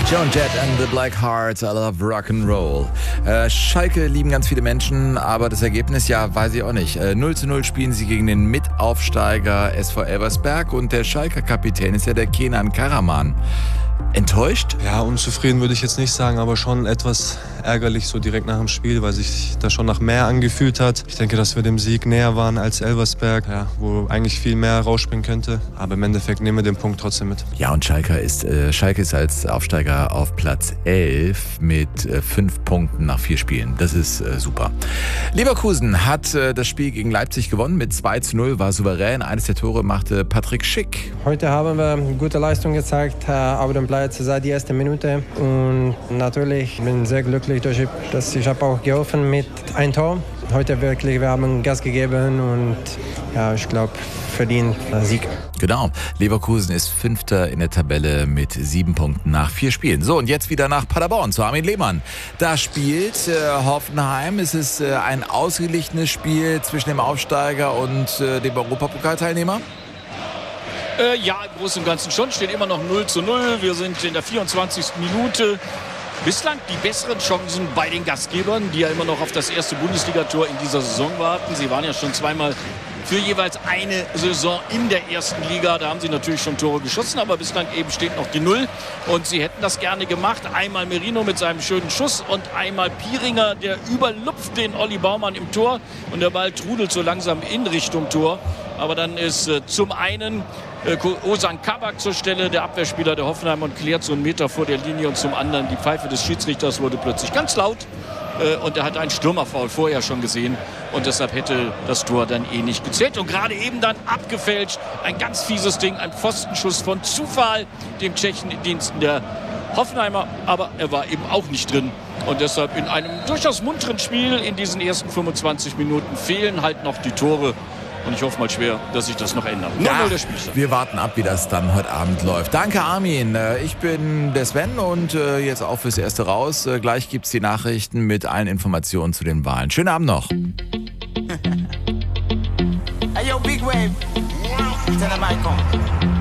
Joan Jett and the Black Hearts, I love Rock'n'Roll. Schalke lieben ganz viele Menschen, aber das Ergebnis, ja, weiß ich auch nicht. 0:0 spielen sie gegen den Mitaufsteiger SV Elversberg und der Schalker Kapitän ist ja der Kenan Karaman. Enttäuscht? Ja, unzufrieden würde ich jetzt nicht sagen, aber schon etwas ärgerlich so direkt nach dem Spiel, weil sich das schon nach mehr angefühlt hat. Ich denke, dass wir dem Sieg näher waren als Elversberg, ja, wo eigentlich viel mehr rausspringen könnte. Aber im Endeffekt nehmen wir den Punkt trotzdem mit. Ja, und Schalke ist als Aufsteiger auf Platz 11 mit 5 Punkten nach 4 Spielen. Das ist super. Leverkusen hat das Spiel gegen Leipzig gewonnen mit 2:0, war souverän. Eines der Tore machte Patrick Schick. Heute haben wir gute Leistung gezeigt, auf dem Platz seit der ersten Minute. Und natürlich bin ich sehr glücklich, dass ich habe auch geholfen mit einem Tor. Heute wirklich, wir haben Gas gegeben und ja, ich glaube, verdient Sieg. Genau, Leverkusen ist Fünfter in der Tabelle mit 7 Punkten nach 4 Spielen. So, und jetzt wieder nach Paderborn zu Armin Lehmann. Da spielt Hoffenheim. Es ist ein ausgeglichenes Spiel zwischen dem Aufsteiger und dem Europapokalteilnehmer. Ja, im Großen und Ganzen schon. Steht immer noch 0:0. Wir sind in der 24. Minute. Bislang die besseren Chancen bei den Gastgebern, die ja immer noch auf das erste Bundesligator in dieser Saison warten. Sie waren ja schon zweimal für jeweils eine Saison in der ersten Liga. Da haben sie natürlich schon Tore geschossen, aber bislang eben steht noch die 0. Und sie hätten das gerne gemacht. Einmal Merino mit seinem schönen Schuss und einmal Pieringer, der überlupft den Olli Baumann im Tor. Und der Ball trudelt so langsam in Richtung Tor. Aber dann ist zum einen Ozan Kabak zur Stelle, der Abwehrspieler der Hoffenheim, und klärt so einen Meter vor der Linie. Und zum anderen die Pfeife des Schiedsrichters wurde plötzlich ganz laut. Und er hat einen Stürmerfoul vorher schon gesehen. Und deshalb hätte das Tor dann nicht gezählt. Und gerade eben dann abgefälscht. Ein ganz fieses Ding, ein Pfostenschuss von Zufall, dem Tschechen in Diensten der Hoffenheimer. Aber er war eben auch nicht drin. Und deshalb in einem durchaus munteren Spiel in diesen ersten 25 Minuten fehlen halt noch die Tore. Und ich hoffe mal schwer, dass sich das noch ändert. Ja, der Spielstand. Wir warten ab, wie das dann heute Abend läuft. Danke, Armin. Ich bin der Sven und jetzt auch fürs Erste raus. Gleich gibt's die Nachrichten mit allen Informationen zu den Wahlen. Schönen Abend noch. Hey, yo, Big Wave. Tell them I come.